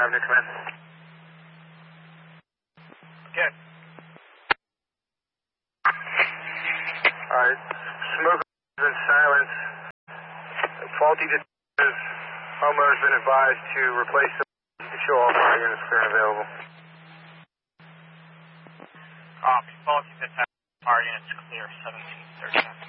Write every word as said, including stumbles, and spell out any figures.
Avenue, come in. Good. Alright, smoke in silence. Faulty detectors. Homeowner's been advised to replace the show all power units clear and available. Copy. Faulty detectors. Power units clear, seventeen thirty.